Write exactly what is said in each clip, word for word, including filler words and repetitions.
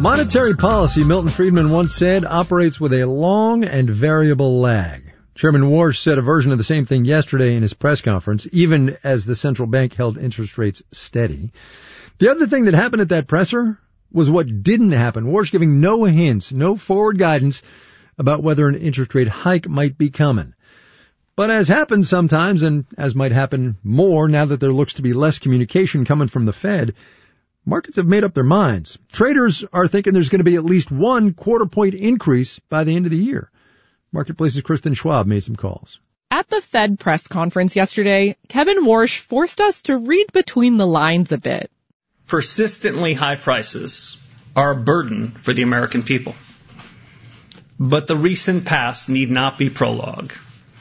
Monetary policy, Milton Friedman once said, operates with a long and variable lag. Chairman Warsh said a version of the same thing yesterday in his press conference, even as the central bank held interest rates steady. The other thing that happened at that presser was what didn't happen. Warsh giving no hints, no forward guidance about whether an interest rate hike might be coming. But as happens sometimes, and as might happen more now that there looks to be less communication coming from the Fed, markets have made up their minds. Traders are thinking there's going to be at least one quarter point increase by the end of the year. Marketplace's Kristen Schwab made some calls. At the Fed press conference yesterday, Kevin Warsh forced us to read between the lines a bit. Persistently high prices are a burden for the American people. But the recent past need not be prologue.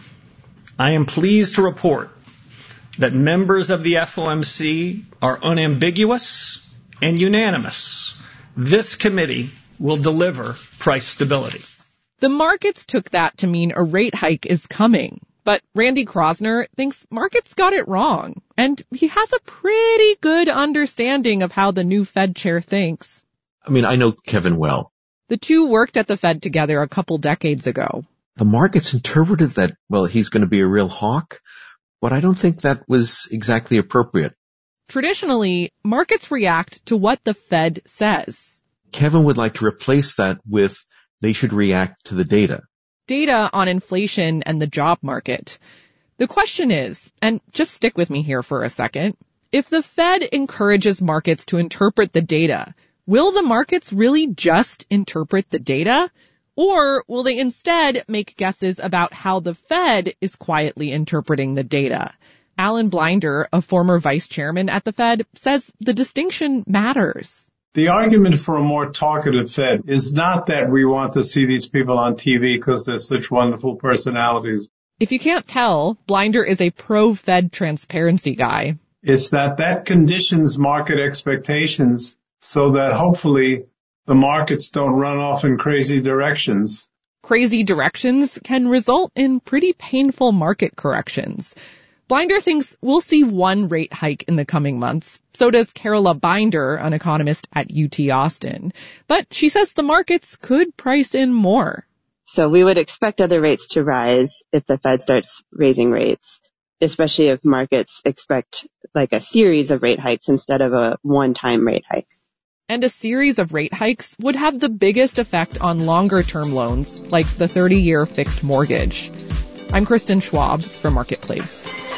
I am pleased to report that members of the F O M C are unambiguous and unanimous. This committee will deliver price stability. The markets took that to mean a rate hike is coming. But Randy Krosner thinks markets got it wrong, and he has a pretty good understanding of how the new Fed chair thinks. I mean, I know Kevin well. The two worked at the Fed together a couple decades ago. The markets interpreted that, well, he's going to be a real hawk, but I don't think that was exactly appropriate. Traditionally, markets react to what the Fed says. Kevin would like to replace that with they should react to the data. Data on inflation and the job market. The question is, and just stick with me here for a second, if the Fed encourages markets to interpret the data, will the markets really just interpret the data? Or will they instead make guesses about how the Fed is quietly interpreting the data? Alan Blinder, a former vice chairman at the Fed, says the distinction matters. The argument for a more talkative Fed is not that we want to see these people on T V because they're such wonderful personalities. If you can't tell, Blinder is a pro-Fed transparency guy. It's that that conditions market expectations so that hopefully the markets don't run off in crazy directions. Crazy directions can result in pretty painful market corrections. Blinder thinks we'll see one rate hike in the coming months. So does Carola Binder, an economist at U T Austin. But she says the markets could price in more. So we would expect other rates to rise if the Fed starts raising rates, especially if markets expect like a series of rate hikes instead of a one-time rate hike. And a series of rate hikes would have the biggest effect on longer-term loans, like the thirty-year fixed mortgage. I'm Kristen Schwab for Marketplace.